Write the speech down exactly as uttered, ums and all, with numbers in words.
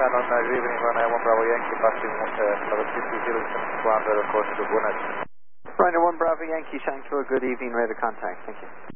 on uh, good evening, runway one Bravo Yankee, passing uh, level two two zero, one hundred, of course, to Bonnet. Runway one Bravo Yankee, Shankill, good evening, radar contact, thank you.